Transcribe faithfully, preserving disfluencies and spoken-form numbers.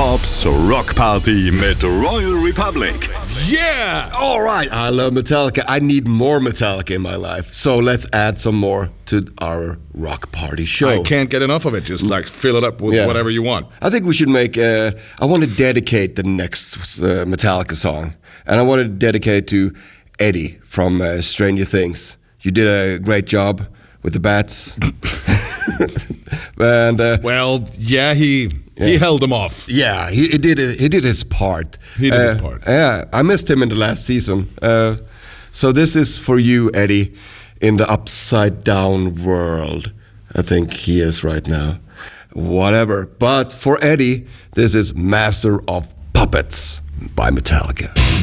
Bobs Rock Party mit Royal Republic. Yeah! All right, I love Metallica. I need more Metallica in my life. So let's add some more to our rock party show. I can't get enough of it. Just like fill it up with Yeah. whatever you want. I think we should make, uh, I want to dedicate the next uh, Metallica song. And I want to dedicate it to Eddie from uh, Stranger Things. You did a great job with the bats. and uh, Well, yeah, he Yeah. he held them off. yeah, he, he did he did his part. He did Uh, his part. Yeah, I missed him in the last season. Uh, so this is for you, Eddie, in the upside down world. I think he is right now. Whatever. But for Eddie, this is Master of Puppets by Metallica.